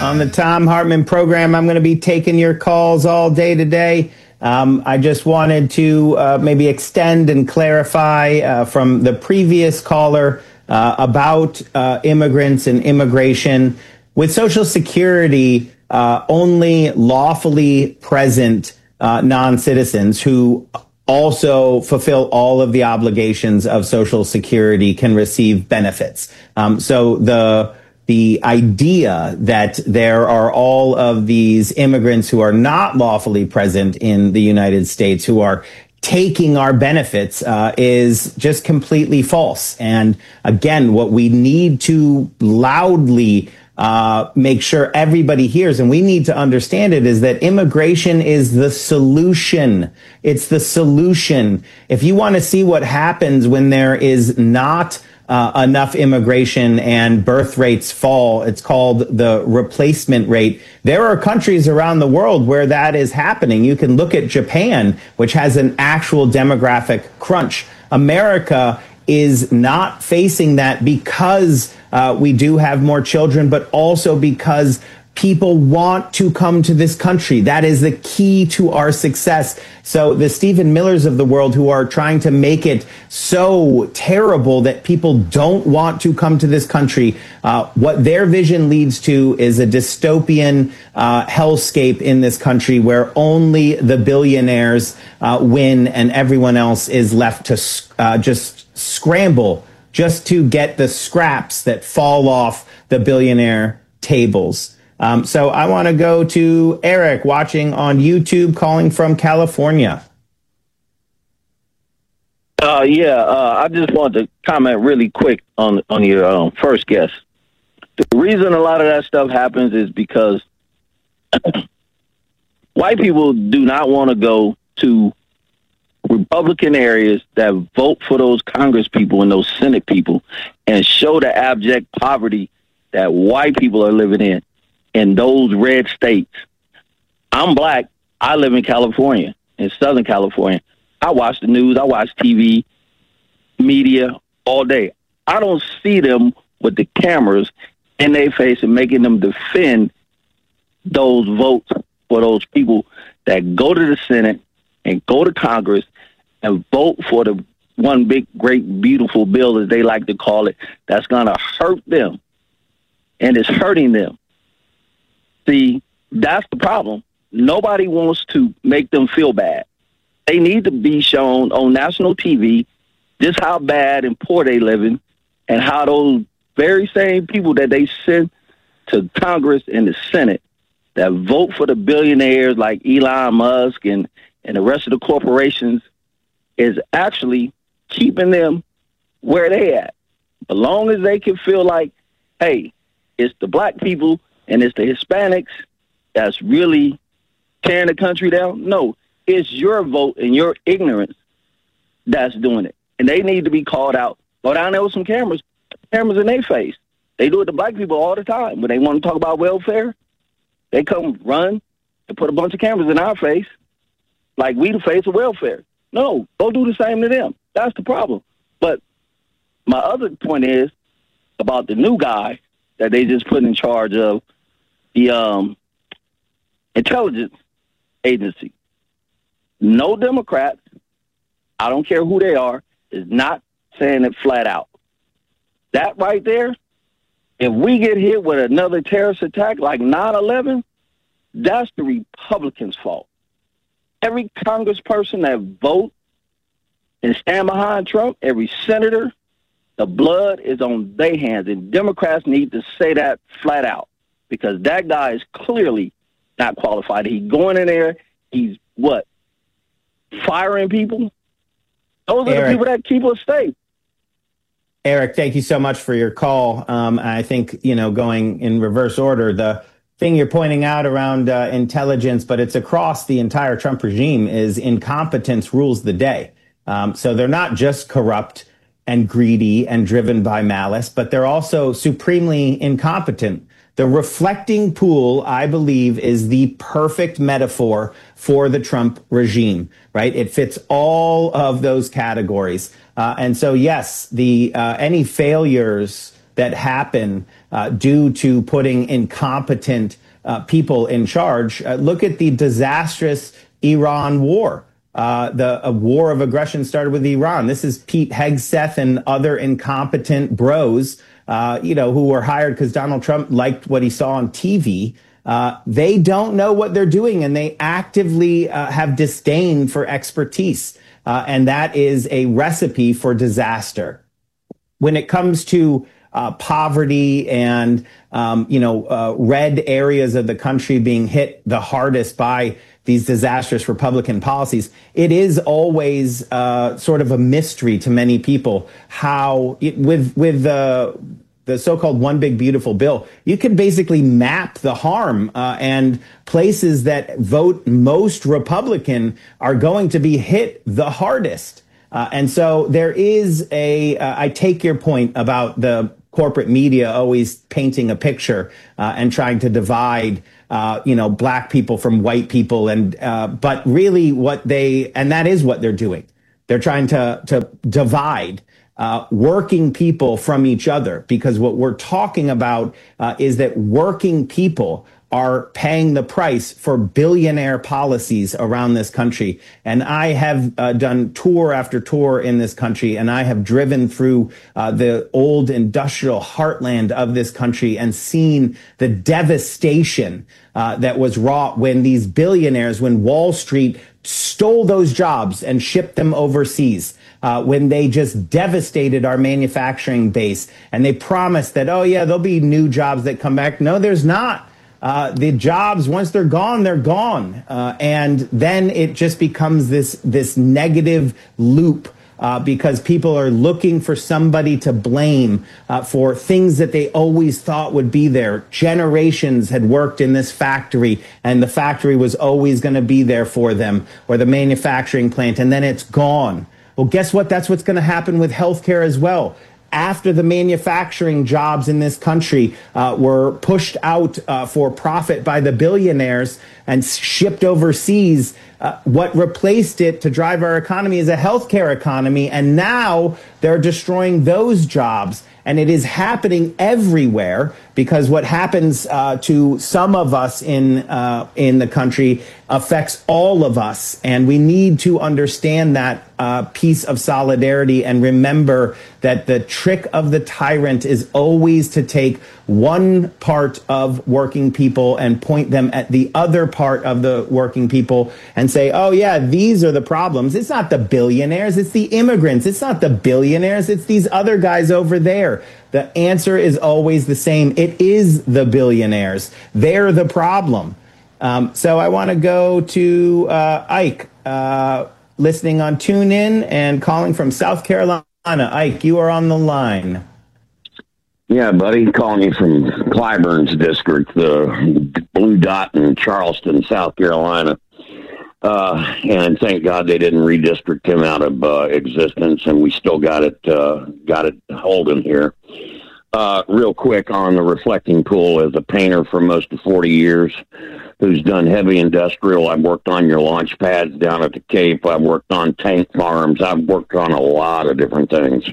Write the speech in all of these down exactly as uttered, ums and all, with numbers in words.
On the Thom Hartmann program, I'm going to be taking your calls all day today. Um, I just wanted to uh, maybe extend and clarify uh, from the previous caller uh, about uh, immigrants and immigration. With Social Security, uh, only lawfully present uh, non-citizens who also fulfill all of the obligations of Social Security can receive benefits. Um, so the The idea that there are all of these immigrants who are not lawfully present in the United States who are taking our benefits uh, is just completely false. And again, what we need to loudly uh, make sure everybody hears, and we need to understand it, is that immigration is the solution. It's the solution. If you want to see what happens when there is not Uh, enough immigration and birth rates fall, it's called the replacement rate. There are countries around the world where that is happening. You can look at Japan, which has an actual demographic crunch. America is not facing that because uh, we do have more children, but also because people want to come to this country. That is the key to our success. So the Stephen Millers of the world who are trying to make it so terrible that people don't want to come to this country, uh, what their vision leads to is a dystopian uh, hellscape in this country where only the billionaires uh, win and everyone else is left to uh, just scramble just to get the scraps that fall off the billionaire tables. Um, so I want to go to Eric watching on YouTube, calling from California. Uh, yeah, uh, I just wanted to comment really quick on on your um, first guest. The reason a lot of that stuff happens is because white people do not want to go to Republican areas that vote for those Congress people and those Senate people and show the abject poverty that white people are living in. In those red states. I'm black. I live in California, in Southern California. I watch the news. I watch T V, media all day. I don't see them with the cameras in their face and making them defend those votes for those people that go to the Senate and go to Congress and vote for the one big, great, beautiful bill, as they like to call it, that's going to hurt them. And it's hurting them. See, that's the problem. Nobody wants to make them feel bad. They need to be shown on national T V just how bad and poor they living and how those very same people that they send to Congress and the Senate that vote for the billionaires like Elon Musk and, and the rest of the corporations is actually keeping them where they at. As long as they can feel like, hey, it's the black people and it's the Hispanics that's really tearing the country down. No, it's your vote and your ignorance that's doing it. And they need to be called out. Go down there with some cameras, cameras in their face. They do it to black people all the time. When they want to talk about welfare, they come run and put a bunch of cameras in our face like we the face of welfare. No, go do the same to them. That's the problem. But my other point is about the new guy that they just put in charge of the um, intelligence agency. No Democrats, I don't care who they are, is not saying it flat out. That right there, if we get hit with another terrorist attack like nine eleven, that's the Republicans' fault. Every congressperson that vote and stand behind Trump, every senator, the blood is on their hands, and Democrats need to say that flat out. Because that guy is clearly not qualified. He's going in there. He's what? Firing people? Those are Eric, the people that keep us safe. Eric, thank you so much for your call. Um, I think, you know, going in reverse order, the thing you're pointing out around uh, intelligence, but it's across the entire Trump regime, is incompetence rules the day. Um, so they're not just corrupt and greedy and driven by malice, but they're also supremely incompetent. The reflecting pool, I believe, is the perfect metaphor for the Trump regime, right? It fits all of those categories. Uh, and so, yes, the uh, any failures that happen uh, due to putting incompetent uh, people in charge. Uh, look at the disastrous Iran war. Uh, the a war of aggression started with Iran. This is Pete Hegseth and other incompetent bros, uh, you know, who were hired because Donald Trump liked what he saw on T V. Uh, they don't know what they're doing, and they actively uh, have disdain for expertise. Uh, and that is a recipe for disaster. When it comes to uh, poverty and, um, you know, uh, red areas of the country being hit the hardest by these disastrous Republican policies, it is always uh, sort of a mystery to many people how it, with with the the so-called One Big Beautiful Bill, you can basically map the harm uh, and places that vote most Republican are going to be hit the hardest. Uh, and so there is a, uh, I take your point about the corporate media always painting a picture uh, and trying to divide, uh, you know, black people from white people. And uh, but really what they, and that is what they're doing. They're trying to, to divide uh, working people from each other, because what we're talking about uh, is that working people are paying the price for billionaire policies around this country. And I have uh, done tour after tour in this country, and I have driven through uh, the old industrial heartland of this country and seen the devastation uh, that was wrought when these billionaires, when Wall Street stole those jobs and shipped them overseas, uh, when they just devastated our manufacturing base. And they promised that, oh, yeah, there'll be new jobs that come back. No, there's not. Uh, the jobs, once they're gone, they're gone. Uh, and then it just becomes this this negative loop uh, because people are looking for somebody to blame uh, for things that they always thought would be there. Generations had worked in this factory, and the factory was always going to be there for them, or the manufacturing plant, and then it's gone. Well, guess what? That's what's going to happen with healthcare as well. After the manufacturing jobs in this country uh, were pushed out uh, for profit by the billionaires and shipped overseas, uh, what replaced it to drive our economy is a healthcare economy. And now they're destroying those jobs. And it is happening everywhere, because what happens uh, to some of us in uh, in the country affects all of us. And we need to understand that uh, piece of solidarity and remember that the trick of the tyrant is always to take one part of working people and point them at the other part of the working people and say, oh, yeah, these are the problems. It's not the billionaires. It's the immigrants. It's not the billionaires. It's these other guys over there. The answer is always the same. It is the billionaires. They're the problem. Um, so I want to go to uh, Ike, uh, listening on TuneIn and calling from South Carolina. Ike, you are on the line. Yeah, buddy, calling you from Clyburn's district, the Blue Dot in Charleston, South Carolina. Uh, and thank God they didn't redistrict him out of uh, existence, and we still got it uh, got it holding here. Uh, real quick on the reflecting pool, as a painter for most of forty years, who's done heavy industrial. I've worked on your launch pads down at the Cape. I've worked on tank farms. I've worked on a lot of different things.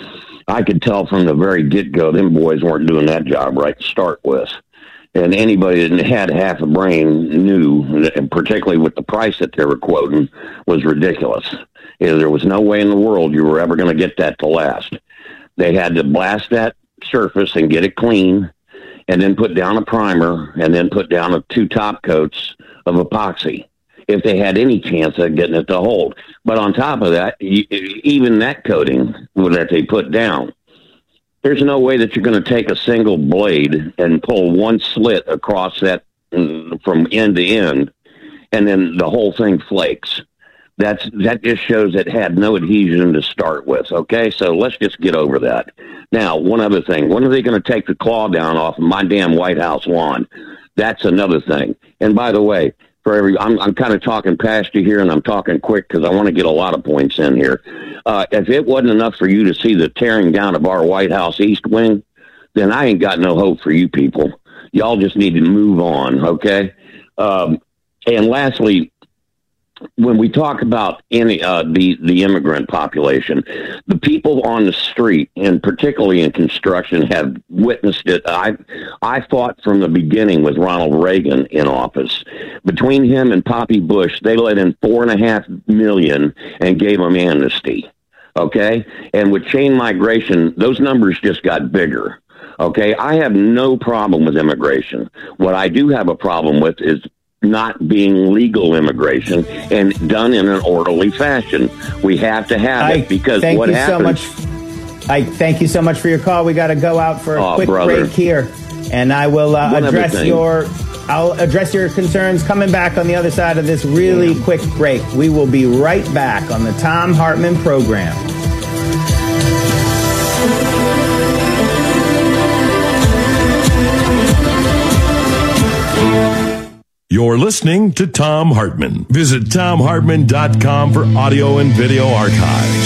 I could tell from the very get-go, them boys weren't doing that job right to start with. And anybody that had half a brain knew, and particularly with the price that they were quoting, was ridiculous. You know, there was no way in the world you were ever going to get that to last. They had to blast that surface and get it clean, and then put down a primer, and then put down a two top coats of epoxy, if they had any chance of getting it to hold. But on top of that, even that coating that they put down, there's no way that you're going to take a single blade and pull one slit across that from end to end, and then the whole thing flakes. That's that just shows it had no adhesion to start with. Okay, so let's just get over that. Now, one other thing: when are they going to take the claw down off of my damn White House lawn? That's another thing. And by the way, for every, I'm I'm kind of talking past you here, and I'm talking quick because I want to get a lot of points in here. Uh, if it wasn't enough for you to see the tearing down of our White House East Wing, then I ain't got no hope for you people. Y'all just need to move on, okay? Um, and lastly, when we talk about any uh, the the immigrant population, the people on the street, and particularly in construction, have witnessed it. I I fought from the beginning with Ronald Reagan in office. Between him and Poppy Bush, they let in four and a half million and gave them amnesty. Okay, and with chain migration, those numbers just got bigger. Okay, I have no problem with immigration. What I do have a problem with is not being legal immigration and done in an orderly fashion. We have to have I, it because thank what you happens... so much. I thank you so much for your call. We got to go out for a oh, quick brother. break here, and I will uh, address thing. your I'll address your concerns coming back on the other side of this really yeah. quick break. We will be right back on the Thom Hartmann program. You're listening to Thom Hartmann. Visit Thom Hartmann dot com for audio and video archives.